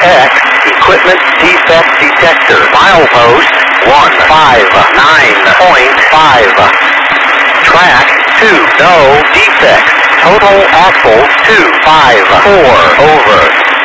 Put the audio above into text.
X equipment defect detector. Milepost 159.5. Track 2, no defects. Total axle 254 over.